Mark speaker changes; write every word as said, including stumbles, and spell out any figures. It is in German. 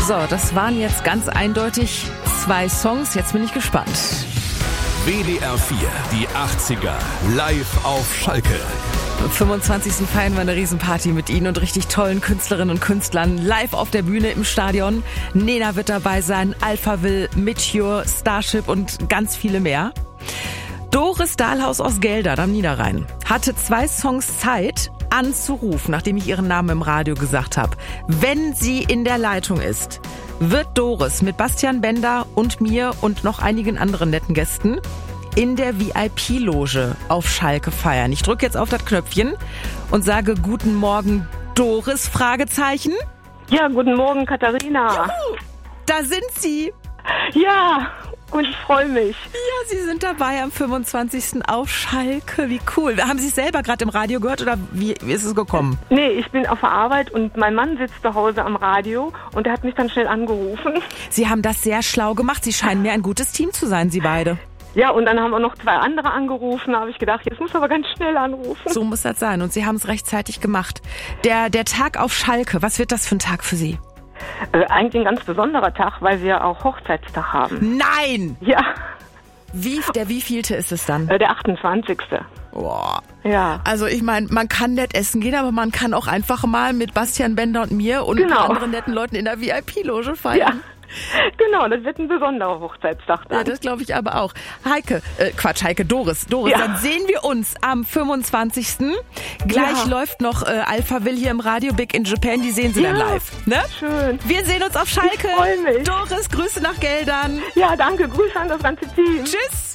Speaker 1: So, das waren jetzt ganz eindeutig zwei Songs. Jetzt bin ich gespannt.
Speaker 2: W D R vier, die achtziger, live auf Schalke.
Speaker 1: Am fünfundzwanzigsten feiern wir eine Riesenparty mit Ihnen und richtig tollen Künstlerinnen und Künstlern live auf der Bühne im Stadion. Nena wird dabei sein, Alphaville, Meteor, Starship und ganz viele mehr. Doris Dahlhaus aus Geldern am Niederrhein hatte zwei Songs Zeit anzurufen, nachdem ich ihren Namen im Radio gesagt habe. Wenn sie in der Leitung ist, wird Doris mit Bastian Bender und mir und noch einigen anderen netten Gästen in der V I P-Loge auf Schalke feiern. Ich drücke jetzt auf das Knöpfchen und sage Guten Morgen, Doris, Fragezeichen.
Speaker 3: Ja, guten Morgen, Katharina.
Speaker 1: Juhu, da sind Sie.
Speaker 3: Ja, und ich freue mich.
Speaker 1: Ja, Sie sind dabei am fünfundzwanzigsten auf Schalke. Wie cool. Haben Sie es selber gerade im Radio gehört oder wie, wie ist es gekommen?
Speaker 3: Nee, ich bin auf der Arbeit und mein Mann sitzt zu Hause am Radio und der hat mich dann schnell angerufen.
Speaker 1: Sie haben das sehr schlau gemacht. Sie scheinen mir ein gutes Team zu sein, Sie beide.
Speaker 3: Ja, und dann haben wir noch zwei andere angerufen. Da habe ich gedacht, jetzt muss aber ganz schnell anrufen.
Speaker 1: So muss das sein und Sie haben es rechtzeitig gemacht. Der, der Tag auf Schalke, was wird das für ein Tag für Sie?
Speaker 3: Äh, eigentlich ein ganz besonderer Tag, weil wir auch Hochzeitstag haben.
Speaker 1: Nein!
Speaker 3: Ja.
Speaker 1: Wie, der wievielte ist es dann?
Speaker 3: Äh, der achtundzwanzigste
Speaker 1: Boah.
Speaker 3: Ja.
Speaker 1: Also ich meine, man kann nett essen gehen, aber man kann auch einfach mal mit Bastian Bender und mir und
Speaker 3: Genau.
Speaker 1: ein paar anderen netten Leuten in der V I P-Loge feiern.
Speaker 3: Ja. Genau, das wird ein besonderer Hochzeitstag dann.
Speaker 1: Ja, das glaube ich aber auch. Heike, äh, Quatsch, Heike, Doris. Doris,
Speaker 3: Ja.
Speaker 1: dann sehen wir uns am fünfundzwanzigsten Gleich
Speaker 3: Ja.
Speaker 1: läuft noch äh, Alphaville hier im Radio Big in Japan, die sehen Sie
Speaker 3: Ja.
Speaker 1: dann live. Ne?
Speaker 3: Schön.
Speaker 1: Wir sehen uns auf Schalke.
Speaker 3: Ich freu mich.
Speaker 1: Doris, Grüße nach Geldern.
Speaker 3: Ja, danke. Grüße an das ganze Team.
Speaker 1: Tschüss.